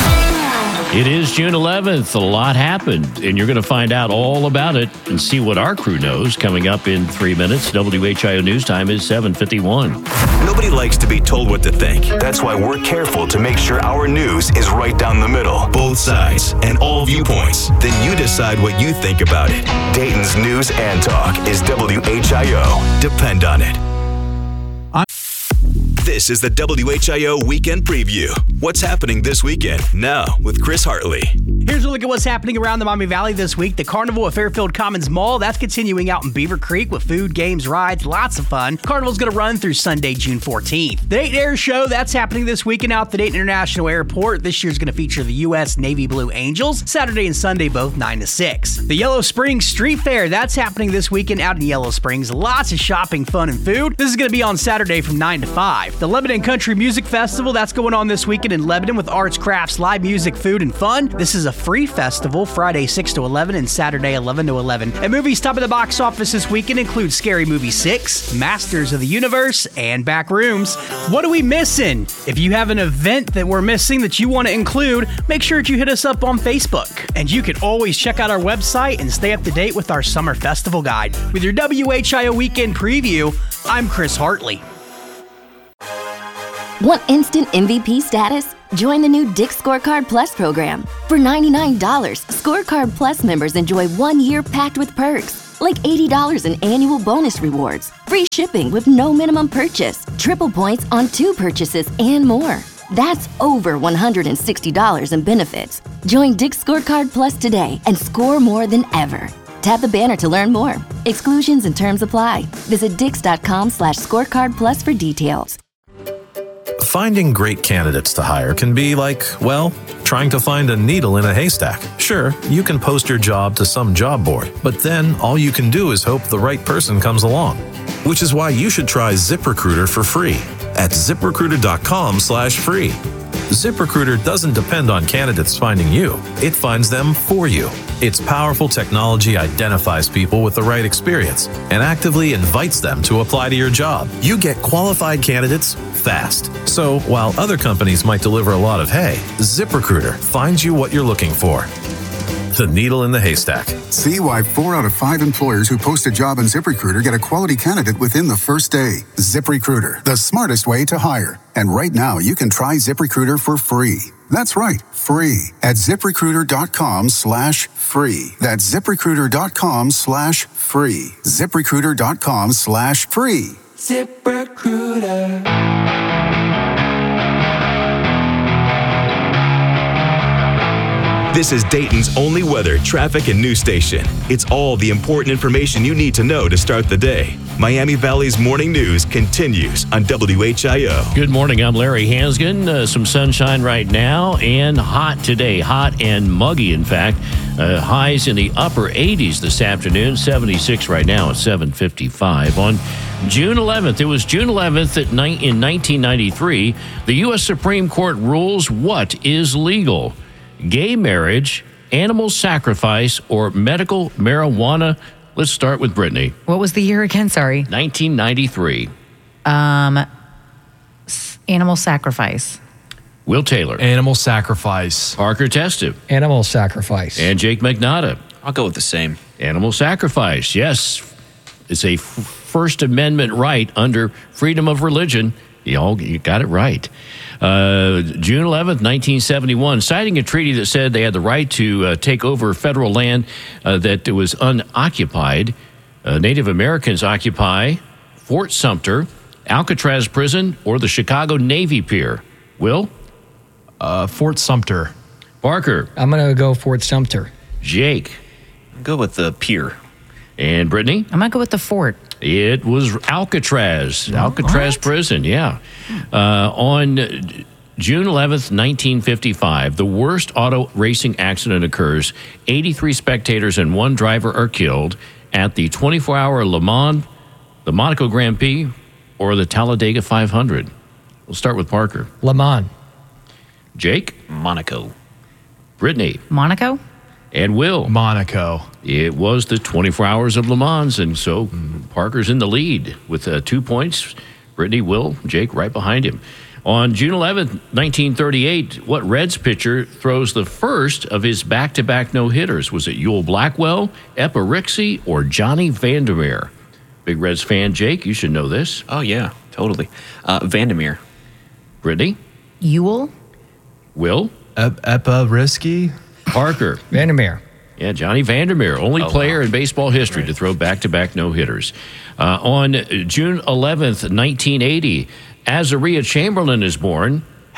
It is June 11th. A lot happened, and you're going to find out all about it and see what our crew knows coming up in 3 minutes. WHIO News Time is 7:51. Nobody likes to be told what to think. That's why we're careful to make sure our news is right down the middle. Both sides and all viewpoints. Then you decide what you think about it. Dayton's News and Talk is WHIO. Depend on it. This is the WHIO Weekend Preview. What's happening this weekend? Now with Chris Hartley. Here's a look at what's happening around the Miami Valley this week. The Carnival at Fairfield Commons Mall, that's continuing out in Beaver Creek with food, games, rides, lots of fun. Carnival's going to run through Sunday, June 14th. The Dayton Air Show, that's happening this weekend out at the Dayton International Airport. This year's going to feature the U.S. Navy Blue Angels, Saturday and Sunday, both 9 to 6. The Yellow Springs Street Fair, that's happening this weekend out in Yellow Springs. Lots of shopping, fun, and food. This is going to be on Saturday from 9 to 5. The Lebanon Country Music Festival, that's going on this weekend in Lebanon with arts, crafts, live music, food, and fun. This is a free festival, Friday 6 to 11 and Saturday 11 to 11. And movies top of the box office this weekend include Scary Movie 6, Masters of the Universe, and Backrooms. What are we missing? If you have an event that we're missing that you want to include, make sure that you hit us up on Facebook. And you can always check out our website and stay up to date with our summer festival guide. With your WHIO weekend preview, I'm Chris Hartley. Want instant MVP status? Join the new Dick's Scorecard Plus program. For $99, Scorecard Plus members enjoy 1 year packed with perks, like $80 in annual bonus rewards, free shipping with no minimum purchase, triple points on 2 purchases, and more. That's over $160 in benefits. Join Dick's Scorecard Plus today and score more than ever. Tap the banner to learn more. Exclusions and terms apply. Visit dix.com/scorecard plus for details. Finding great candidates to hire can be like, well, trying to find a needle in a haystack. Sure, you can post your job to some job board, but then all you can do is hope the right person comes along. Which is why you should try ZipRecruiter for free at ZipRecruiter.com/free. ZipRecruiter doesn't depend on candidates finding you. It finds them for you. Its powerful technology identifies people with the right experience and actively invites them to apply to your job. You get qualified candidates fast. So while other companies might deliver a lot of hay, ZipRecruiter finds you what you're looking for. The needle in the haystack. See why 4 out of 5 employers who post a job on ZipRecruiter get a quality candidate within the first day. ZipRecruiter, the smartest way to hire. And right now, you can try ZipRecruiter for free. That's right, free at ZipRecruiter.com/free. That's ZipRecruiter.com/free. ZipRecruiter.com/free. ZipRecruiter. This is Dayton's only weather, traffic, and news station. It's all the important information you need to know to start the day. Miami Valley's morning news continues on WHIO. Good morning. I'm Larry Hansgen. Some sunshine right now and hot today. Hot and muggy, in fact. Highs in the upper 80s this afternoon. 76 right now at 7:55. On June 11th, it was June 11th in 1993, the U.S. Supreme Court rules what is legal: gay marriage, animal sacrifice, or medical marijuana. Let's start with Brittany. What was the year again? Sorry. 1993. Animal sacrifice. Will Taylor. Animal sacrifice. Parker Testa. Animal sacrifice. And Jake McNaughton. I'll go with the same. Animal sacrifice. Yes. It's a First Amendment right under freedom of religion. You got it right. June 11th, 1971, citing a treaty that said they had the right to take over federal land that was unoccupied. Native Americans occupy Fort Sumter, Alcatraz Prison, or the Chicago Navy Pier. Will? Fort Sumter. Parker? I'm going to go Fort Sumter. Jake? I'll go with the pier. And Brittany? I might go with the fort. It was Alcatraz. Alcatraz Prison, yeah. On June 11th, 1955, the worst auto racing accident occurs. 83 spectators and 1 driver are killed at the 24-hour Le Mans, the Monaco Grand Prix, or the Talladega 500. We'll start with Parker. Le Mans. Jake? Monaco. Brittany? Monaco. And Will? Monaco. It was the 24 Hours of Le Mans, and so Parker's in the lead with 2 points. Brittany, Will, Jake right behind him. On June 11th, 1938, what Reds pitcher throws the first of his back-to-back no-hitters? Was it Ewell Blackwell, Epa Rixey, or Johnny Vandermeer? Big Reds fan, Jake, you should know this. Oh, yeah, totally. Vandermeer. Brittany? Ewell. Will? Epa Rixey. Parker. Vandermeer. Yeah, Johnny Vandermeer, only player in baseball history to throw back-to-back no-hitters. On June 11th, 1980, Azaria Chamberlain is born.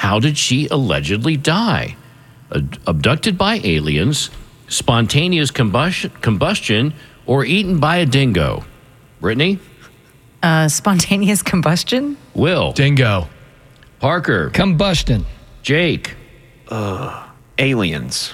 How did she allegedly die? Abducted by aliens, spontaneous combustion, or eaten by a dingo? Brittany? Spontaneous combustion? Will? Dingo. Parker? Combustion. Jake? Aliens.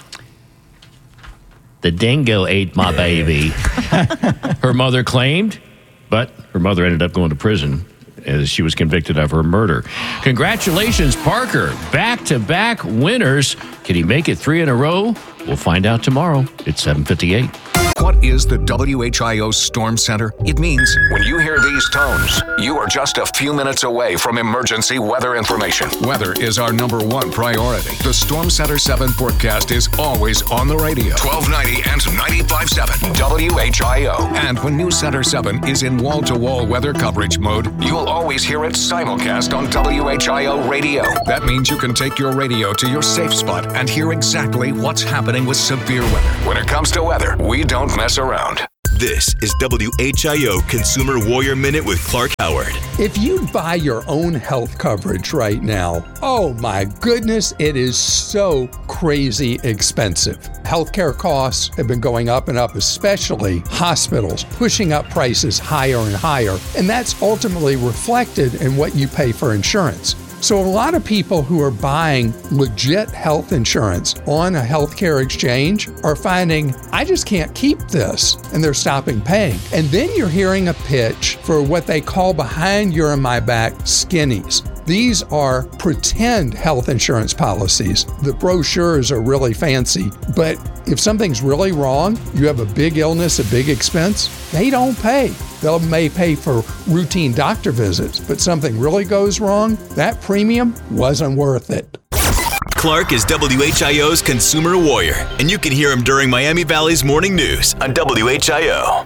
The dingo ate my baby. Her mother claimed, but her mother ended up going to prison as she was convicted of her murder. Congratulations, Parker. Back-to-back winners. Can he make it 3 in a row? We'll find out tomorrow at 7:58. What is the WHIO Storm Center? It means when you hear these tones, you are just a few minutes away from emergency weather information. Weather is our #1 priority. The Storm Center 7 forecast is always on the radio. 1290 and 95.7 WHIO. And when News Center 7 is in wall-to-wall weather coverage mode, you'll always hear it simulcast on WHIO radio. That means you can take your radio to your safe spot and hear exactly what's happening with severe weather. When it comes to weather, we don't mess around. This is WHIO Consumer Warrior Minute with Clark Howard. If you buy your own health coverage right now, oh my goodness, it is so crazy expensive. Healthcare costs have been going up and up, especially hospitals, pushing up prices higher and higher, and that's ultimately reflected in what you pay for insurance. So a lot of people who are buying legit health insurance on a healthcare exchange are finding, I just can't keep this, and they're stopping paying. And then you're hearing a pitch for what they call behind your and my back skinnies. These are pretend health insurance policies. The brochures are really fancy, but if something's really wrong, you have a big illness, a big expense, they don't pay. They may pay for routine doctor visits, but something really goes wrong, that premium wasn't worth it. Clark is WHIO's Consumer Warrior, and you can hear him during Miami Valley's Morning News on WHIO.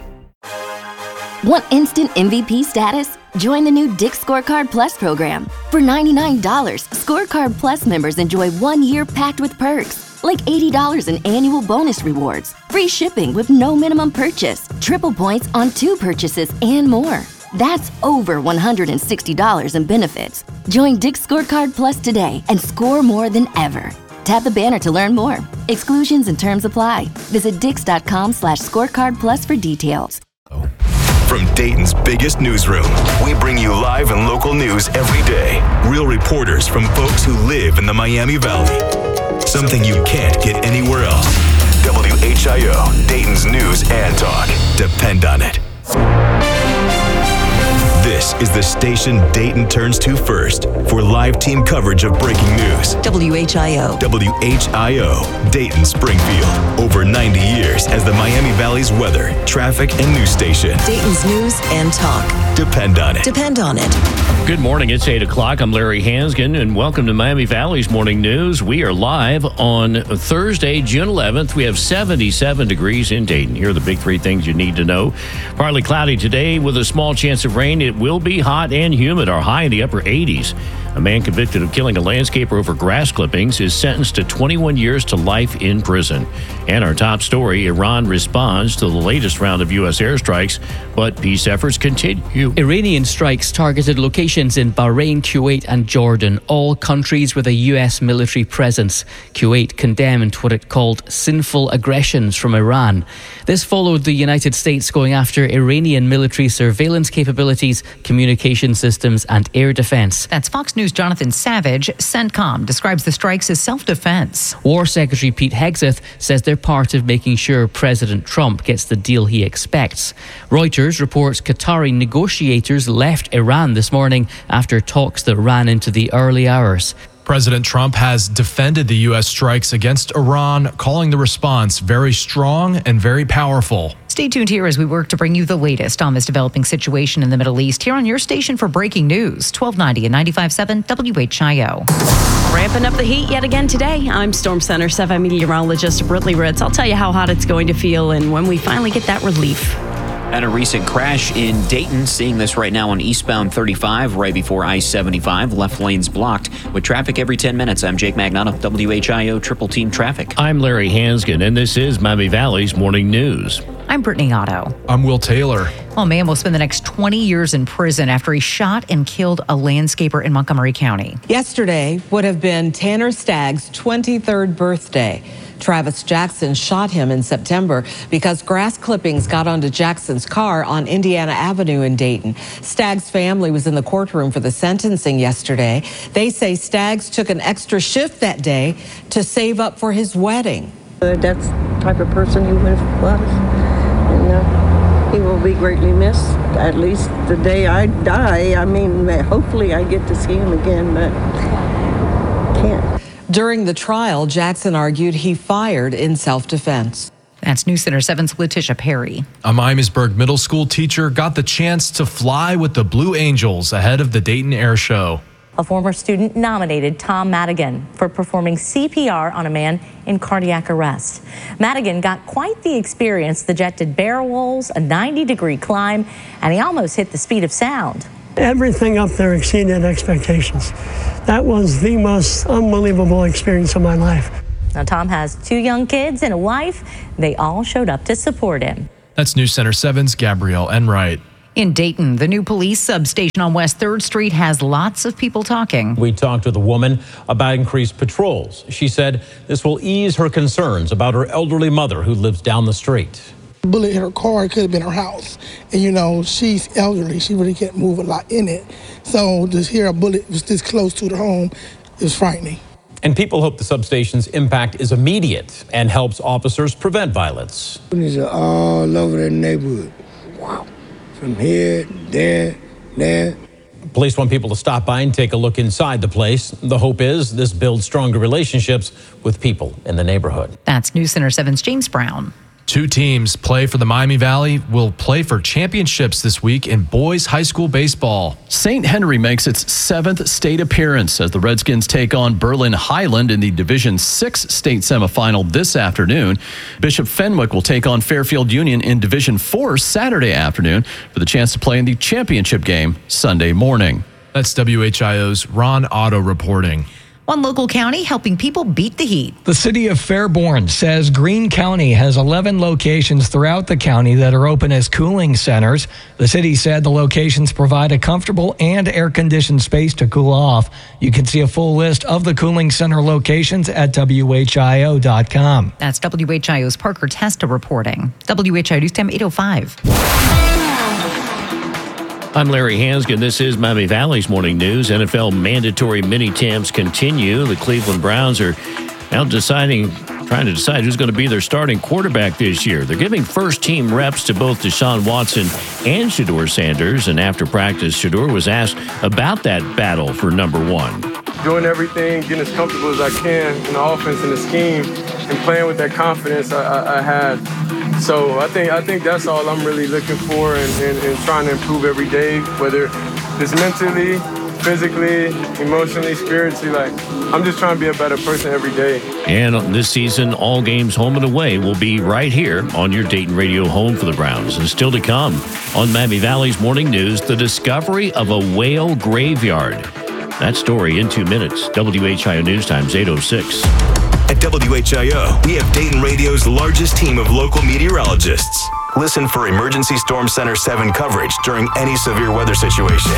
Want instant MVP status? Join the new Dick's Scorecard Plus program. For $99, Scorecard Plus members enjoy 1 year packed with perks, like $80 in annual bonus rewards, free shipping with no minimum purchase, triple points on 2 purchases, and more. That's over $160 in benefits. Join Dick's Scorecard Plus today and score more than ever. Tap the banner to learn more. Exclusions and terms apply. Visit dix.com/scorecard plus for details. From Dayton's biggest newsroom, we bring you live and local news every day. Real reporters from folks who live in the Miami Valley. Something you can't get anywhere else. WHIO, Dayton's news and talk. Depend on it. This is the station Dayton turns to first for live team coverage of breaking news. WHIO. WHIO, Dayton Springfield. Over 90 years as the Miami Valley's weather, traffic, and news station. Dayton's news and talk. Depend on it. Depend on it. Good morning. It's 8 o'clock. I'm Larry Hansgen, and welcome to Miami Valley's Morning News. We are live on Thursday, June 11th. We have 77 degrees in Dayton. Here are the big 3 things you need to know. Partly cloudy today with a small chance of rain. It will be hot and humid. Our high in the upper 80s. A man convicted of killing a landscaper over grass clippings is sentenced to 21 years to life in prison. And our top story, Iran responds to the latest round of U.S. airstrikes, but peace efforts continue. Iranian strikes targeted locations in Bahrain, Kuwait and Jordan, all countries with a U.S. military presence. Kuwait condemned what it called sinful aggressions from Iran. This followed the United States going after Iranian military surveillance capabilities, communication systems and air defense. That's Fox News' Jonathan Savage. CENTCOM describes the strikes as self-defense. War Secretary Pete Hegseth says they're part of making sure President Trump gets the deal he expects. Reuters reports Qatari negotiators left Iran this morning after talks that ran into the early hours. President Trump has defended the U.S. strikes against Iran, calling the response very strong and very powerful. Stay tuned here as we work to bring you the latest on this developing situation in the Middle East here on your station for breaking news, 1290 and 95.7 WHIO. Ramping up the heat yet again today. I'm Storm Center 7 meteorologist Brittany Ritz. I'll tell you how hot it's going to feel and when we finally get that relief. And a recent crash in Dayton, seeing this right now on eastbound 35, right before I-75. Left lanes blocked with traffic every 10 minutes. I'm Jake Magnotta, WHIO Triple Team Traffic. I'm Larry Hansgen, and this is Miami Valley's Morning News. I'm Brittany Otto. I'm Will Taylor. Well, a man will spend the next 20 years in prison after he shot and killed a landscaper in Montgomery County. Yesterday would have been Tanner Stagg's 23rd birthday. Travis Jackson shot him in September because grass clippings got onto Jackson's car on Indiana Avenue in Dayton. Stagg's family was in the courtroom for the sentencing yesterday. They say Staggs took an extra shift that day to save up for his wedding. That's the type of person he was. And he will be greatly missed, at least the day I die. I mean, hopefully I get to see him again, but can't. During the trial, Jackson argued he fired in self-defense. That's News Center 7's Letitia Perry. A Miamisburg middle school teacher got the chance to fly with the Blue Angels ahead of the Dayton Air Show. A former student nominated Tom Madigan for performing CPR on a man in cardiac arrest. Madigan got quite the experience. The jet did barrel rolls, a 90-degree climb, and he almost hit the speed of sound. Everything up there exceeded expectations. That was the most unbelievable experience of my life. Now, Tom has 2 young kids and a wife. They all showed up to support him. That's News Center 7's Gabrielle Enright. In Dayton, the new police substation on West 3rd Street has lots of people talking. We talked with a woman about increased patrols. She said this will ease her concerns about her elderly mother who lives down the street. Bullet hit her car, it could have been her house. And she's elderly, she really can't move a lot in it. So to hear a bullet was this close to the home is frightening. And people hope the substation's impact is immediate and helps officers prevent violence. Police are all over the neighborhood. Wow. From here, there. Police want people to stop by and take a look inside the place. The hope is this builds stronger relationships with people in the neighborhood. That's News Center 7's James Brown. 2 teams play for the Miami Valley will play for championships this week in boys high school baseball. St. Henry makes its 7th state appearance as the Redskins take on Berlin Highland in the Division 6 state semifinal this afternoon. Bishop Fenwick will take on Fairfield Union in Division 4 Saturday afternoon for the chance to play in the championship game Sunday morning. That's WHIO's Ron Otto reporting. One local county helping people beat the heat. The city of Fairborn says Greene County has 11 locations throughout the county that are open as cooling centers. The city said the locations provide a comfortable and air-conditioned space to cool off. You can see a full list of the cooling center locations at WHIO.com. That's WHIO's Parker Testa reporting. WHIO News Time 8:05. I'm Larry Hansgen. This is Miami Valley's Morning News. NFL mandatory mini-camps continue. The Cleveland Browns are now trying to decide who's going to be their starting quarterback this year. They're giving first-team reps to both Deshaun Watson and Shedeur Sanders. And after practice, Shedeur was asked about that battle for number 1. Doing everything, getting as comfortable as I can in the offense and the scheme, and playing with that confidence I had. So I think that's all I'm really looking for and trying to improve every day, whether it's mentally, physically, emotionally, spiritually. I'm just trying to be a better person every day. And this season, all games home and away will be right here on your Dayton radio home for the Browns. And still to come on Miami Valley's Morning News, the discovery of a whale graveyard. That story in 2 minutes. WHIO News Times 8:06. At WHIO, we have Dayton Radio's largest team of local meteorologists. Listen for Emergency Storm Center 7 coverage during any severe weather situation.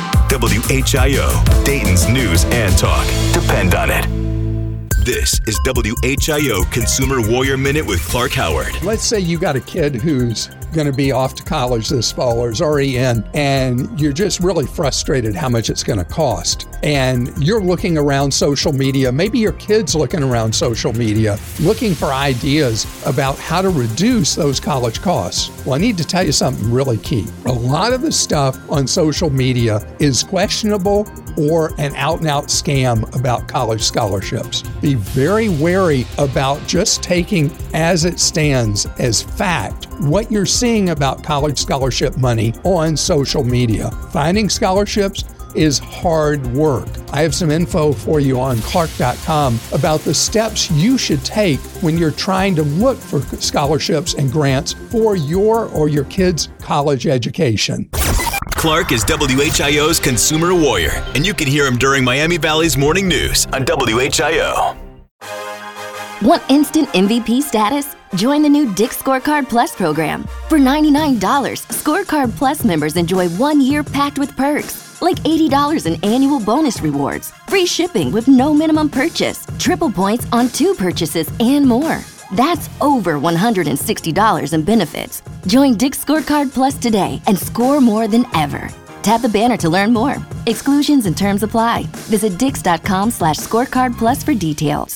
WHIO, Dayton's news and talk. Depend on it. This is WHIO Consumer Warrior Minute with Clark Howard. Let's say you got a kid who's going to be off to college this fall or is already in, and you're just really frustrated how much it's going to cost. And you're looking around social media, maybe your kid's looking around social media, looking for ideas about how to reduce those college costs. Well, I need to tell you something really key. A lot of the stuff on social media is questionable or an out-and-out scam about college scholarships. Be very wary about just taking as it stands as fact what you're seeing about college scholarship money on social media. Finding scholarships is hard work. I have some info for you on Clark.com about the steps you should take when you're trying to look for scholarships and grants for your or your kids' college education. Clark is WHIO's consumer warrior, and you can hear him during Miami Valley's Morning News on WHIO. Want instant MVP status? Join the new Dick's Scorecard Plus program. For $99, Scorecard Plus members enjoy 1 year packed with perks, like $80 in annual bonus rewards, free shipping with no minimum purchase, triple points on 2 purchases, and more. That's over $160 in benefits. Join Dick's Scorecard Plus today and score more than ever. Tap the banner to learn more. Exclusions and terms apply. Visit dix.com/scorecard plus for details.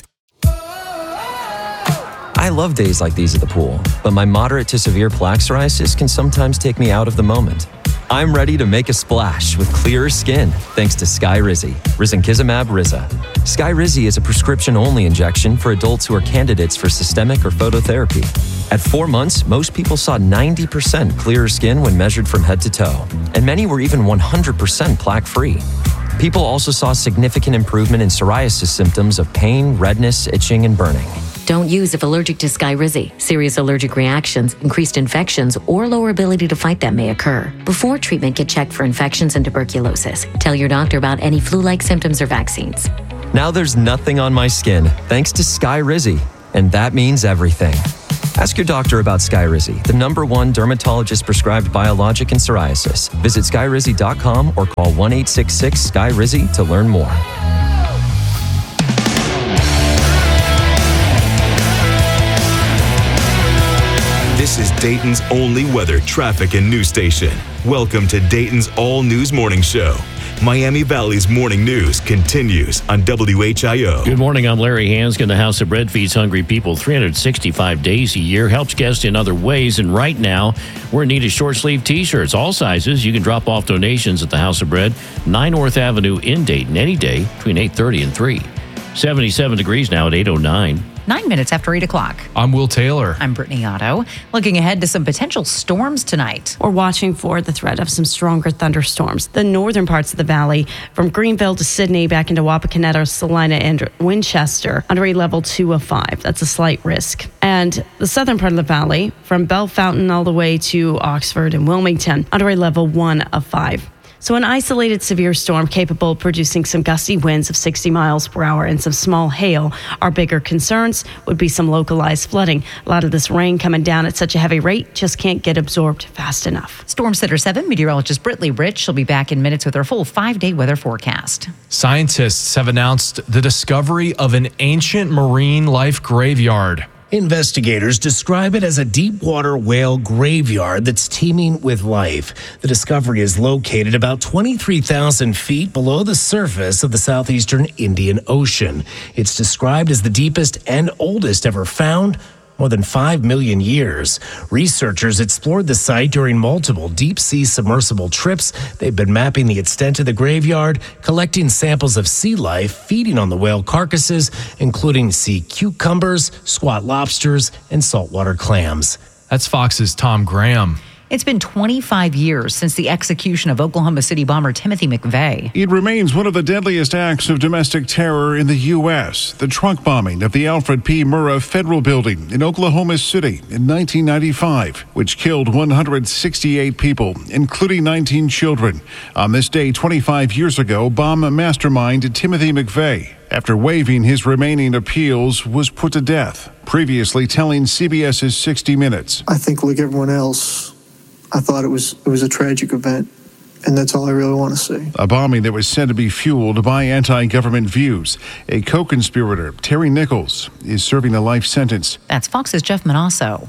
I love days like these at the pool, but my moderate to severe plaque psoriasis can sometimes take me out of the moment. I'm ready to make a splash with clearer skin thanks to Skyrizi, risankizumab Riza. Skyrizi is a prescription-only injection for adults who are candidates for systemic or phototherapy. At 4 months, most people saw 90% clearer skin when measured from head to toe, and many were even 100% plaque-free. People also saw significant improvement in psoriasis symptoms of pain, redness, itching, and burning. Don't use if allergic to Skyrizi. Serious allergic reactions, increased infections, or lower ability to fight them may occur. Before treatment, get checked for infections and tuberculosis. Tell your doctor about any flu-like symptoms or vaccines. Now there's nothing on my skin thanks to Skyrizi, and that means everything. Ask your doctor about Skyrizi, the #1 dermatologist-prescribed biologic in psoriasis. Visit skyrizi.com or call 1-866-SKYRIZI to learn more. This is Dayton's only weather, traffic, and news station. Welcome to Dayton's All News Morning Show. Miami Valley's morning news continues on WHIO. Good morning, I'm Larry Hanskin. The House of Bread feeds hungry people 365 days a year, helps guests in other ways, and right now, we're in need of short-sleeve T-shirts, all sizes. You can drop off donations at the House of Bread, 9 North Avenue in Dayton, any day between 8:30 and 3. 77 degrees now at 8:09. 9 minutes after 8 o'clock. I'm Will Taylor. I'm Brittany Otto. Looking ahead to some potential storms tonight. We're watching for the threat of some stronger thunderstorms. The northern parts of the valley, from Greenville to Sydney, back into Wapakoneta, Salina, and Winchester, under a level 2 of 5. That's a slight risk. And the southern part of the valley, from Bellefontaine all the way to Oxford and Wilmington, under a level 1 of 5. So an isolated severe storm capable of producing some gusty winds of 60 miles per hour and some small hail. Our bigger concerns would be some localized flooding. A lot of this rain coming down at such a heavy rate just can't get absorbed fast enough. Storm Center 7 meteorologist Brittany Rich. She'll be back in minutes with her full 5-day weather forecast. Scientists have announced the discovery of an ancient marine life graveyard. Investigators describe it as a deep-water whale graveyard that's teeming with life. The discovery is located about 23,000 feet below the surface of the southeastern Indian Ocean. It's described as the deepest and oldest ever found, more than 5 million years. Researchers explored the site during multiple deep-sea submersible trips. They've been mapping the extent of the graveyard, collecting samples of sea life feeding on the whale carcasses, including sea cucumbers, squat lobsters, and saltwater clams. That's Fox's Tom Graham. It's been 25 years since the execution of Oklahoma City bomber Timothy McVeigh. It remains one of the deadliest acts of domestic terror in the U.S., the truck bombing of the Alfred P. Murrah Federal Building in Oklahoma City in 1995, which killed 168 people, including 19 children. On this day 25 years ago, bomb mastermind Timothy McVeigh, after waiving his remaining appeals, was put to death, previously telling CBS's 60 Minutes. I think, like everyone else, I thought it was a tragic event, and that's all I really want to say. A bombing that was said to be fueled by anti-government views. A co-conspirator, Terry Nichols, is serving a life sentence. That's Fox's Jeff Manasso.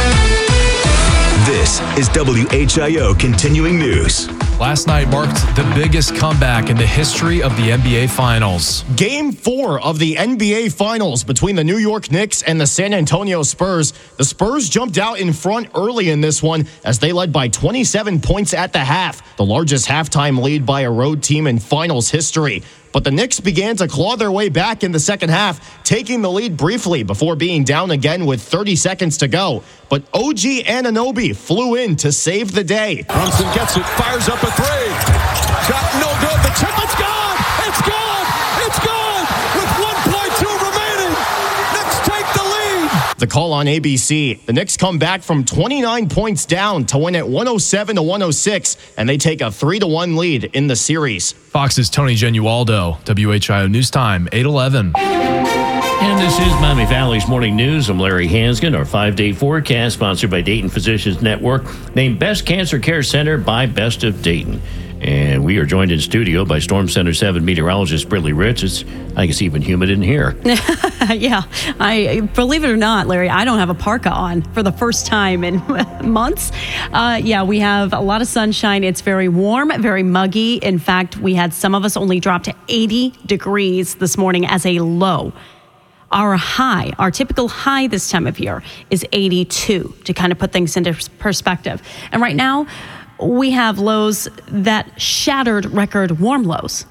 This is WHIO Continuing News. Last night marked the biggest comeback in the history of the NBA Finals. Game 4 of the NBA Finals between the New York Knicks and the San Antonio Spurs. The Spurs jumped out in front early in this one as they led by 27 points at the half, the largest halftime lead by a road team in Finals history. But the Knicks began to claw their way back in the second half, taking the lead briefly before being down again with 30 seconds to go. But OG Anunoby flew in to save the day. Brunson gets it, fires up a three. Shot no good. The tip, it's gone! It's gone! It's gone! With 1.2 remaining, Knicks take the lead. The call on ABC. The Knicks come back from 29 points down to win at 107-106, and they take a 3-1 lead in the series. Fox's Tony Genualdo, WHIO News Time, 8:11. And this is Miami Valley's Morning News. I'm Larry Hansgen. Our 5-day forecast sponsored by Dayton Physicians Network, named Best Cancer Care Center by Best of Dayton. And we are joined in studio by Storm Center 7 meteorologist Brittany Rich. I think it's even humid in here. Yeah, I believe it or not, Larry, I don't have a parka on for the first time in months. We have a lot of sunshine. It's very warm, very muggy. In fact, we had some of us only drop to 80 degrees this morning as a low. Our typical high this time of year is 82, to kind of put things into perspective. And right now, we have lows that shattered record warm lows.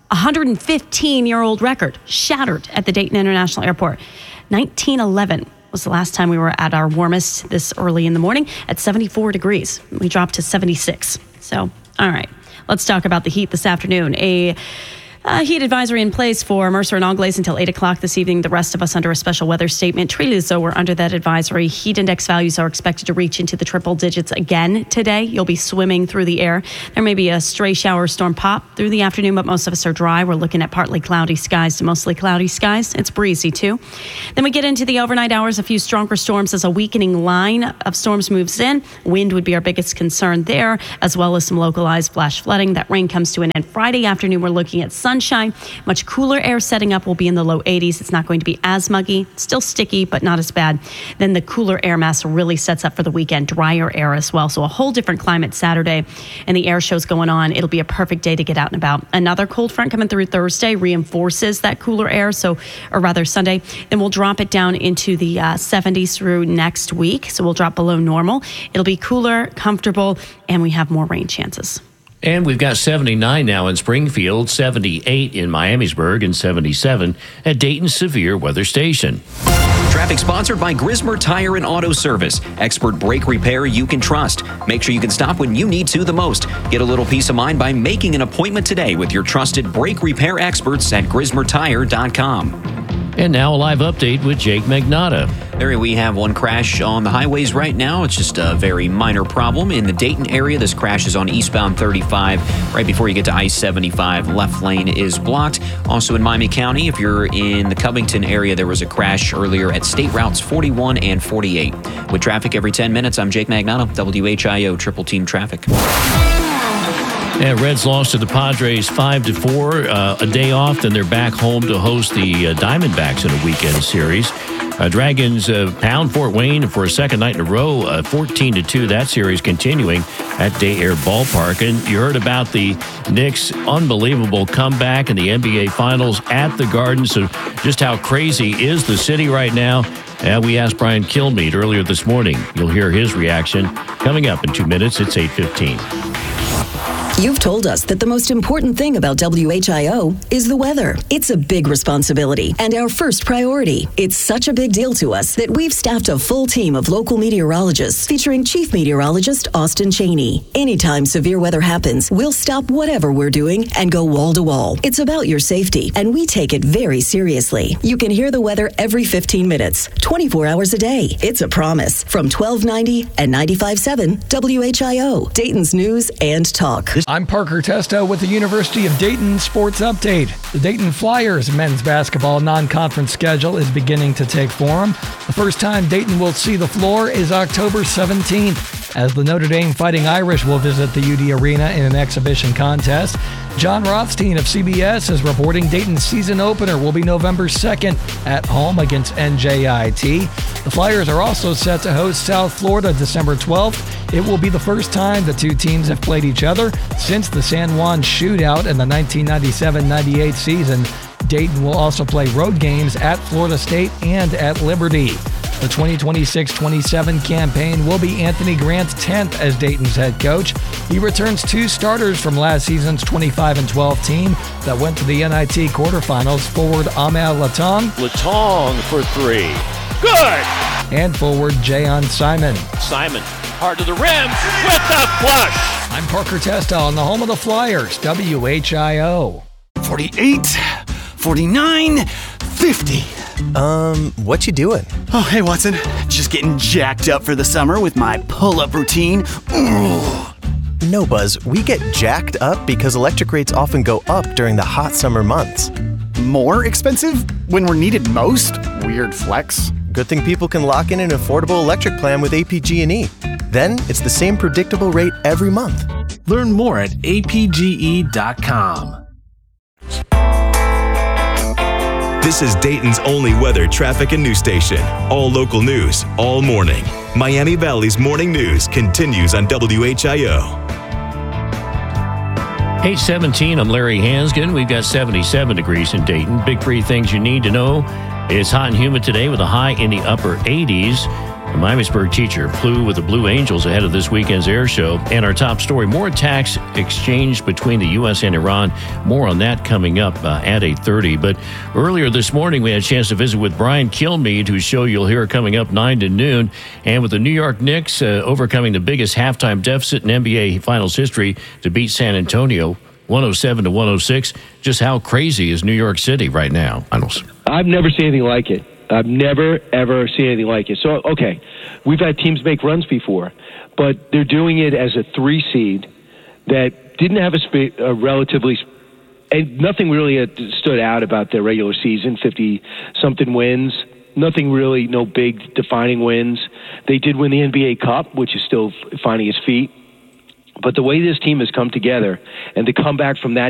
115-year-old record shattered at the Dayton International Airport. 1911 was the last time we were at our warmest this early in the morning at 74 degrees. We dropped to 76. So, all right, let's talk about the heat this afternoon. A heat advisory in place for Mercer and Auglaize until 8 o'clock this evening. The rest of us under a special weather statement. Treated as though we're under that advisory. Heat index values are expected to reach into the triple digits again today. You'll be swimming through the air. There may be a stray shower or storm pop through the afternoon, but most of us are dry. We're looking at partly cloudy skies to mostly cloudy skies. It's breezy, too. Then we get into the overnight hours. A few stronger storms as a weakening line of storms moves in. Wind would be our biggest concern there, as well as some localized flash flooding. That rain comes to an end Friday afternoon. We're looking at sunshine. Much cooler air setting up will be in the low 80s. It's not going to be as muggy, still sticky, but not as bad. Then the cooler air mass really sets up for the weekend. Drier air as well. So a whole different climate Saturday, and the air show's going on. It'll be a perfect day to get out and about. Another cold front coming through Thursday reinforces that cooler air. Sunday. Then we'll drop it down into the 70s through next week. So we'll drop below normal. It'll be cooler, comfortable, and we have more rain chances. And we've got 79 now in Springfield, 78 in Miamisburg, and 77 at Dayton's Severe Weather Station. Traffic sponsored by Grismer Tire and Auto Service. Expert brake repair you can trust. Make sure you can stop when you need to the most. Get a little peace of mind by making an appointment today with your trusted brake repair experts at GrismerTire.com. And now a live update with Jake Magnotta. There we have one crash on the highways right now. It's just a very minor problem in the Dayton area. This crash is on eastbound 35. Right before you get to I-75, left lane is blocked. Also in Miami County, if you're in the Covington area, there was a crash earlier at State Routes 41 and 48. With traffic every 10 minutes, I'm Jake Magnotta, WHIO Triple Team Traffic. Yeah, Reds lost to the Padres 5-4. A day off, then they're back home to host the Diamondbacks in a weekend series. Dragons pound Fort Wayne for a second night in a row, 14-2. That series continuing at Day Air Ballpark. And you heard about the Knicks' unbelievable comeback in the NBA Finals at the Garden. So just how crazy is the city right now? We asked Brian Kilmeade earlier this morning. You'll hear his reaction coming up in 2 minutes. It's 8:15. You've told us that the most important thing about WHIO is the weather. It's a big responsibility and our first priority. It's such a big deal to us that we've staffed a full team of local meteorologists featuring Chief Meteorologist Austin Cheney. Anytime severe weather happens, we'll stop whatever we're doing and go wall to wall. It's about your safety, and we take it very seriously. You can hear the weather every 15 minutes, 24 hours a day. It's a promise. From 1290 and 95.7 WHIO, Dayton's News and Talk. I'm Parker Testo with the University of Dayton Sports Update. The Dayton Flyers men's basketball non-conference schedule is beginning to take form. The first time Dayton will see the floor is October 17th, as the Notre Dame Fighting Irish will visit the UD Arena in an exhibition contest. John Rothstein of CBS is reporting Dayton's season opener will be November 2nd at home against NJIT. The Flyers are also set to host South Florida December 12th. It will be the first time the two teams have played each other since the San Juan shootout in the 1997-98 season. Dayton will also play road games at Florida State and at Liberty. The 2026-27 campaign will be Anthony Grant's 10th as Dayton's head coach. He returns two starters from last season's 25-12 team that went to the NIT quarterfinals. Forward Amel Latong. Latong for three. Good! And forward Jayon Simon. Simon, hard to the rim with the flush. I'm Parker Testo on the home of the Flyers, WHIO. 48, 49, 50. What you doing? Oh, hey, Watson. Just getting jacked up for the summer with my pull-up routine. Ooh. No, Buzz. We get jacked up because electric rates often go up during the hot summer months. more expensive when we're needed most? Weird flex. Good thing people can lock in an affordable electric plan with APG&E. Then it's the same predictable rate every month. Learn more at apge.com. This is Dayton's only weather, traffic, and news station. All local news, all morning. Miami Valley's morning news continues on WHIO. 8:17, I'm Larry Hansgen. We've got 77 degrees in Dayton. Big three things you need to know. It's hot and humid today with a high in the upper 80s. The Miamisburg teacher flew with the Blue Angels ahead of this weekend's air show. And our top story, more attacks exchanged between the U.S. and Iran. More on that coming up at 8:30. But earlier this morning, we had a chance to visit with Brian Kilmeade, whose show you'll hear coming up 9 to noon. And with the New York Knicks overcoming the biggest halftime deficit in NBA Finals history to beat San Antonio, 107-106. Just how crazy is New York City right now? Finals. I've never seen anything like it. I've never, ever seen anything like it. So, okay, we've had teams make runs before, but they're doing it as a 3 seed that didn't have a relatively, and nothing really stood out about their regular season, 50-something wins, nothing really, no big defining wins. They did win the NBA Cup, which is still finding its feet. But the way this team has come together and to come back from that